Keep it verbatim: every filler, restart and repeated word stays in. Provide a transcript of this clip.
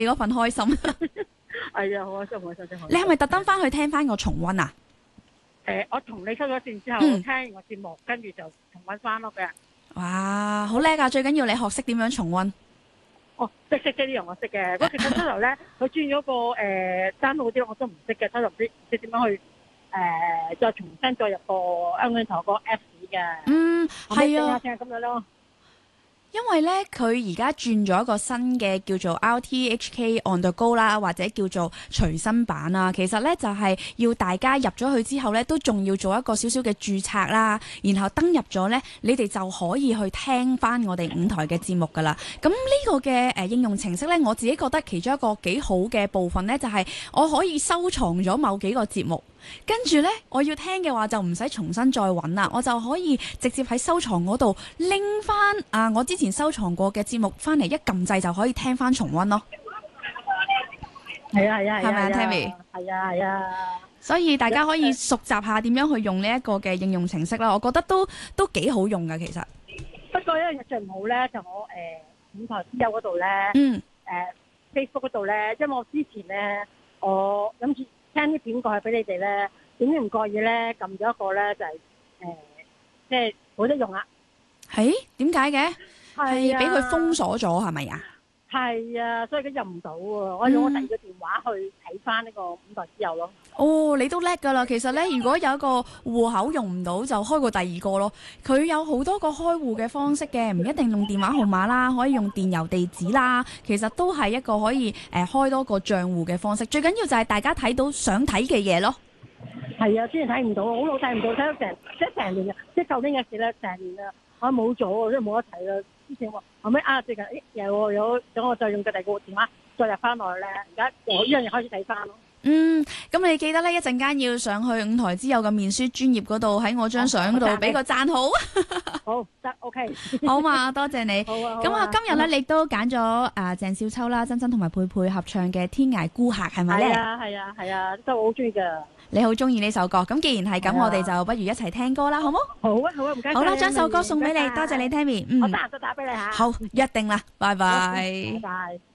你嗰份開心。 係啊，好開心，好開心，真係。 你係咪特登翻去聽翻個重溫啊？ 誒，我同你收咗線之後， 嗯聽完個節目，跟住就重溫翻咯嘅。 哇，好叻啊！最緊要你學識點樣重溫。 哦，識識識呢樣我識嘅。不過其實初頭咧，佢轉咗個誒單號嗰啲，我都唔識嘅。初頭唔知唔知點樣去誒再重新再入個香港台個 Apps 嘅。 嗯，係啊。 聽下咁樣咯。 因為咧，佢而家轉咗一個新嘅叫做 R T H K On The Go 啦，或者叫做隨身版啦。其實咧就係要大家入咗去之後咧，都仲要做一個少少嘅註冊啦，然後登入咗咧，你哋就可以去聽翻我哋五台嘅節目噶啦。咁呢個嘅誒應用程式咧，我自己覺得其中一個幾好嘅部分咧，就係我可以收藏咗某幾個節目。跟住呢，我要聽嘅話就唔使重新再揾啦，我就可以直接喺收藏嗰度拎翻啊我之前收藏過嘅節目翻嚟，一撳掣就可以聽翻重溫咯。 係啊係啊係啊， 係咪啊 Tammy？ 係啊係啊。所以大家可以熟習下點樣去用呢一個嘅應用程式啦，我覺得都都幾好用噶其實。 不過一樣最唔好咧，就我誒五台之友嗰度咧， 嗯， 誒 Facebook 嗰度咧，因為我之前咧，我諗住聽啲片過去俾你哋咧，點知唔覺意咧撳咗一個咧就係、是、誒、呃，即係冇得用啦。 係點解嘅？係係俾佢封鎖咗係咪啊？ 係啊，所以佢入唔到啊！我用我第二個電話去睇翻呢個五台之友咯。 哦，你都叻噶啦！其實咧，如果有一個戶口用唔到，就開個第二個咯。佢有好多個開戶嘅方式嘅，唔一定用電話號碼啦，可以用電郵地址啦。其實都係一個可以誒、呃、開多個賬戶嘅方式。最緊要就係大家睇到想睇嘅嘢咯。係啊，之前睇唔到，好老睇唔到，睇咗成即係成年啊！即係舊年嘅事咧，成年啦，我冇咗，即係冇得睇啦。之前話後尾啊，最近誒有有，咁我再用個第二個電話再入翻落去咧，而家我呢樣嘢開始睇翻咯。嗯， 咁你記得咧，一陣間要上去五台之友嘅面書專頁嗰度，喺我張相嗰度俾個讚好。 好得 OK， 好嘛，多謝你。 好啊。 咁啊，今日咧你都揀咗啊鄭少秋啦、珍珍同埋佩佩合唱嘅《天涯孤客》，係咪咧？ 係啊係啊係啊，都好中意噶。 你好中意呢首歌，咁既然係咁，我哋就不如一齊聽歌啦，好冇？ 好啊好啊，唔該。 好啦，將首歌送俾你，多謝你 Tammy。 嗯，我得閒就打俾你吓。 好，一定啦，拜拜。 拜拜。